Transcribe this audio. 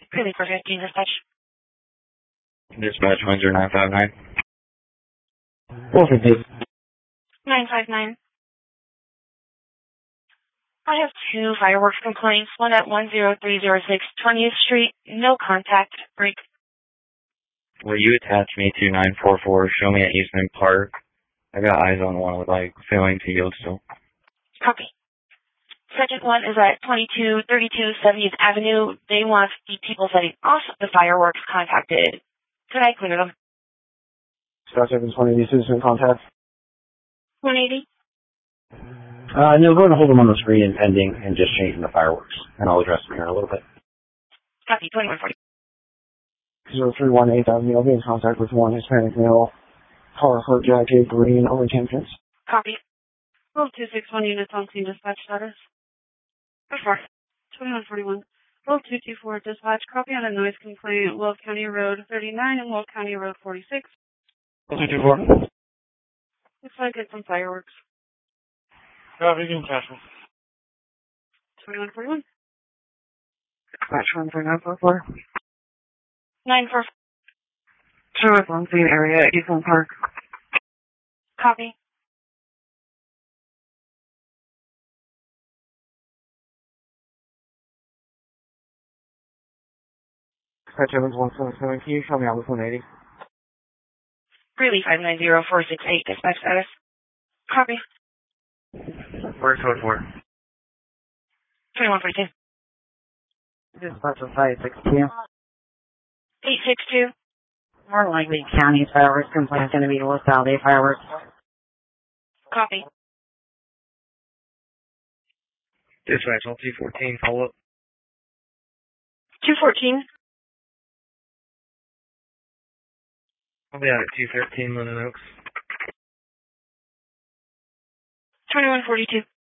Really for 15 dispatch. Dispatch Windsor 959. 450. 959. I have two fireworks complaints, one at 10306 20th Street, no contact, break. Will you attach me to 944? Show me at Eastman Park. I got eyes on one with failing to yield still. Copy. Second one is at 2232 70th Avenue. They want the people setting off the fireworks contacted. Could I clear them? Scott 720, citizen contact. 180. No, go ahead and hold them on the screen and pending and just changing the fireworks. And I'll address them here in a little bit. Copy, 2140. 0318 Avenue, I'll be in contact with one Hispanic male. Car, hurt jacket, green, over 10 pins. Copy. Roll 261 units on scene dispatch status. Before. 2141. Roll 224 dispatch. Copy on a noise complaint. Will County Road 39 and Will County Road 46. 224. Looks like it's some fireworks. Copy, you can catch me. 2141. Dispatch 13944. 94. Show us on scene area at Eastland Park. Copy. Dispatch Evans 177, can you show me out with 180? Greeley 590468 dispatch status. Copy. Where's code 4? 2142. Dispatch of 562. 862. More likely county fireworks complaint going to be Los Valdez fireworks. Copy. Dispatch on 214, follow up. 214. I'll be out at 213 Linden Oaks. 2142.